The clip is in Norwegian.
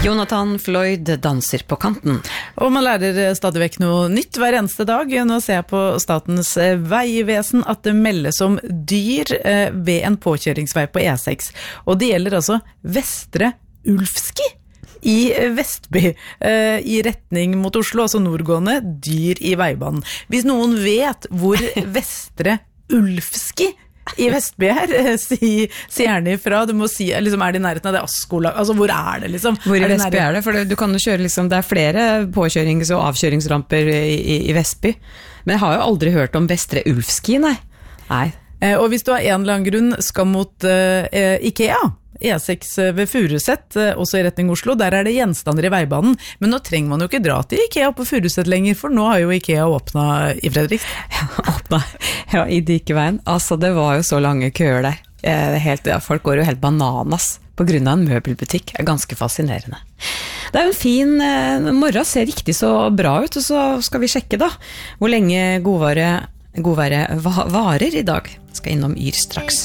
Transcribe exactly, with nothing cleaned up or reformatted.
Jonathan Floyd danser på kanten. Og man lærer stadig vekk noe nytt hver eneste dag. Nå ser jeg på Statens vegvesen at det meldes om dyr ved en påkjøringsvei på E seks. Og det gjelder altså Vestre Ulfski i Vestby, i retning mot Oslo, altså nordgående dyr i veibanen. Hvis noen vet hvor Vestre Ulfski i Vestby her, si, si gjerne ifra. Du må si, liksom, er det i nærheten av det Askola? Altså, hvor er det, liksom? Hvor i Vestby er det? For det, du kan jo kjøre, liksom, det er flere påkjørings- og avkjøringsramper i, i, i Vestby. Men jeg har jo aldri hørt om Vestre Ulfski, nei. Nei. Eh, og hvis du av en eller annen grunn skal mot eh, IKEA, E seks ved Furuset, også i retning Oslo, der er det gjenstander i veibanen. Men nå trenger man jo ikke dra til IKEA på Furuset lenger, for nå har jo IKEA åpnet i Fredrikstad. Ja, åpnet. Ja, i Dikeveien. Altså, det var jo så lange køer der. Helt, ja, folk går jo helt bananas på grunn av en møbelbutikk. Det er ganske fascinerende. Det er jo en fin eh, morgen, ser riktig så bra ut, og så skal vi sjekke da hvor lenge godværet godværet varer i dag. Skal innom Yr straks.